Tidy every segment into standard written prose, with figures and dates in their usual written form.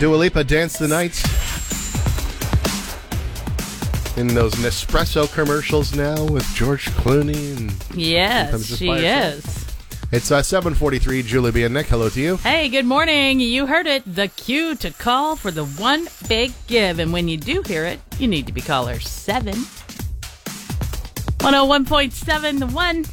Dua Lipa, Dance the Night. In those Nespresso commercials now with George Clooney. And yes, she is. It's 7:43. Julie B. and Nick, hello to you. Hey, good morning. You heard it. The cue to call for the one big give. And when you do hear it, you need to be caller 7. 101.7, the one.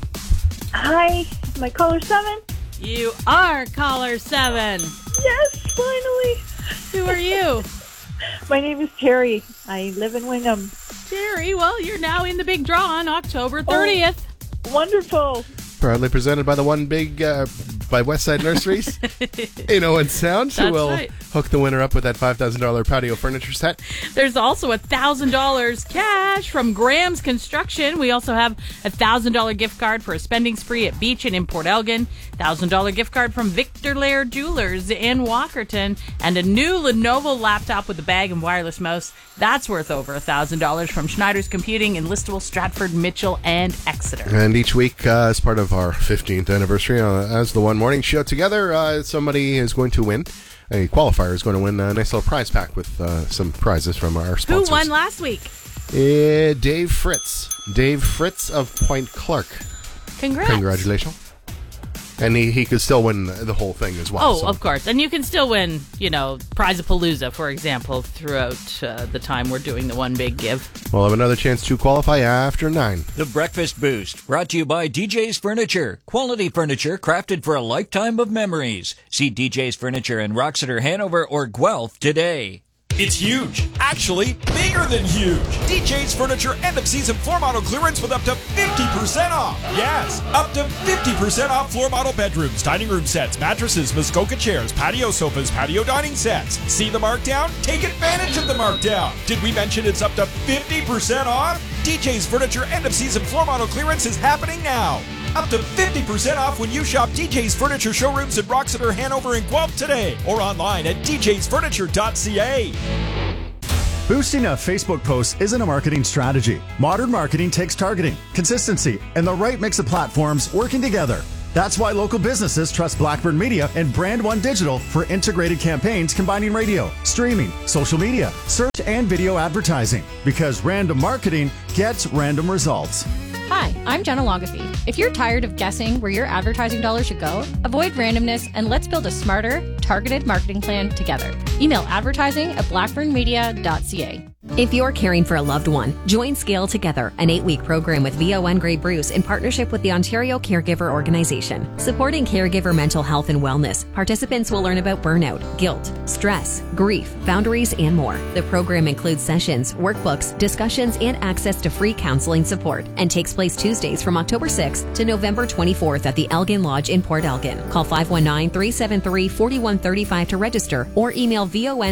Hi, am I caller 7? You are caller 7. Yes, finally. Who are you? My name is Terry. I live in Wingham. Terry, well, you're now in the big draw on October 30th. Oh, wonderful. Proudly presented by the One Big, by Westside Nurseries. In Owen Sound, who will hook the winner up with that $5,000 patio furniture set. There's also $1,000 cash from Graham's Construction. We also have $1,000 gift card for a spending spree at Beach and in Port Elgin, $1,000 gift card from Victor Laird Jewelers in Walkerton, and a new Lenovo laptop with a bag and wireless mouse. That's worth over $1,000 from Schneider's Computing in Listowel, Stratford, Mitchell, and Exeter. And each week, as part of our 15th anniversary, as the One Morning Show together, somebody is going to win. A qualifier is going to win a nice little prize pack with some prizes from our sponsors. Who won last week? Dave Fritz. Dave Fritz of Point Clark. Congrats. Congratulations. And he could still win the whole thing as well. Oh, of course. And you can still win, Prize-a-Palooza, for example, throughout the time we're doing the One Big Give. We'll have another chance to qualify after 9. The Breakfast Boost, brought to you by DJ's Furniture. Quality furniture crafted for a lifetime of memories. See DJ's Furniture in Roxeter, Hanover, or Guelph today. It's huge. Actually, bigger than huge. DJ's Furniture end-of-season floor model clearance with up to 50% off. Yes, up to 50% off floor model bedrooms, dining room sets, mattresses, Muskoka chairs, patio sofas, patio dining sets. See the markdown? Take advantage of the markdown. Did we mention it's up to 50% off? DJ's Furniture end-of-season floor model clearance is happening now. Up to 50% off when you shop DJ's Furniture showrooms in Roxeter, Hanover, and Guelph today, or online at djsfurniture.ca. Boosting a Facebook post isn't a marketing strategy. Modern marketing takes targeting, consistency, and the right mix of platforms working together. That's why local businesses trust Blackburn Media and Brand One Digital for integrated campaigns combining radio, streaming, social media, search, and video advertising. Because random marketing gets random results. Hi, I'm Jenna Longafee. If you're tired of guessing where your advertising dollars should go, avoid randomness and let's build a smarter, targeted marketing plan together. Email advertising@blackburnmedia.ca. If you're caring for a loved one, join Scale Together, an 8-week program with VON Grey Bruce in partnership with the Ontario Caregiver Organization. Supporting caregiver mental health and wellness, participants will learn about burnout, guilt, stress, grief, boundaries, and more. The program includes sessions, workbooks, discussions, and access to free counseling support, and takes place Tuesdays from October 6th to November 24th at the Elgin Lodge in Port Elgin. Call 519-373-4135 to register or email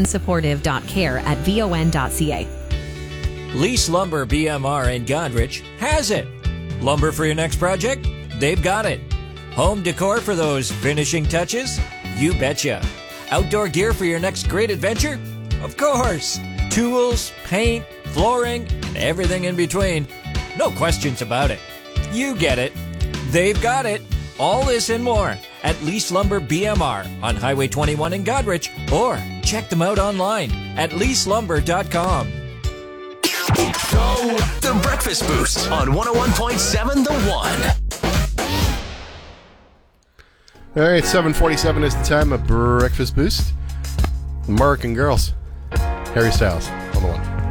vonsupportive.care@von.ca. Lease Lumber BMR in Godrich has it. Lumber for your next project? They've got it. Home decor for those finishing touches? You betcha. Outdoor gear for your next great adventure? Of course. Tools, paint, flooring, and everything in between. No questions about it. You get it. They've got it. All this and more at Lease Lumber BMR on Highway 21 in Godrich, or check them out online at leaselumber.com. The Breakfast Boost on 101.7 The One. All right, 7:47 is the time of Breakfast Boost. American Girls. Harry Styles on the one.